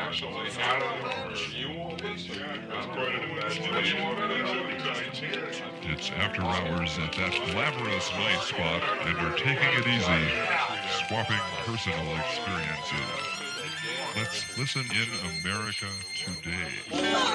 actually. I don't know. You want this? That's quite an imagination. It's After Hours at that glamorous night spot, and you're taking it easy, swapping personal experiences. Let's listen in America today.